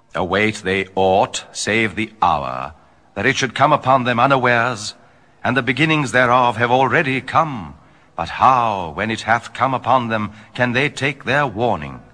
Await they aught, save the hour, that it should come upon them unawares, and the beginnings thereof have already come. But how, when it hath come upon them, can they take their warning?